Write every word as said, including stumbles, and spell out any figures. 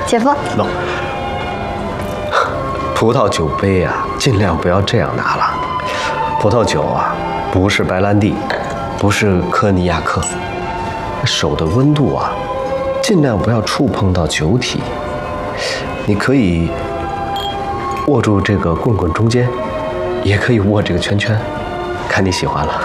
姐夫。 喏，葡萄酒杯啊，尽量不要这样拿了。葡萄酒啊，不是白兰地，不是科尼亚克。手的温度啊，尽量不要触碰到酒体。你可以握住这个棍棍中间，也可以握这个圈圈，看你喜欢了。